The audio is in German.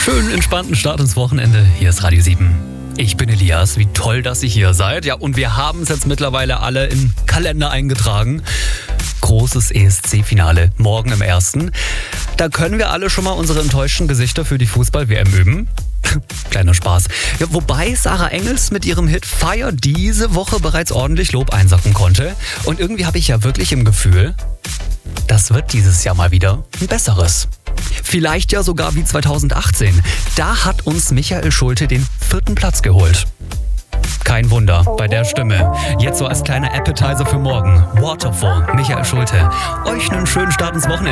schönen, entspannten Start ins Wochenende. Hier ist Radio 7. Ich bin Elias. Wie toll, dass ihr hier seid. Ja, und wir haben es jetzt mittlerweile alle im Kalender eingetragen. Großes ESC-Finale morgen im 1. Da können wir alle schon mal unsere enttäuschten Gesichter für die Fußball-WM üben. Kleiner Spaß. Ja, wobei Sarah Engels mit ihrem Hit Fire diese Woche bereits ordentlich Lob einsacken konnte. Und irgendwie habe ich ja wirklich im Gefühl, das wird dieses Jahr mal wieder ein besseres. Vielleicht ja sogar wie 2018. Da hat uns Michael Schulte den 4. Platz geholt. Kein Wunder bei der Stimme. Jetzt so als kleiner Appetizer für morgen. Waterfall, Michael Schulte. Euch einen schönen Start ins Wochenende.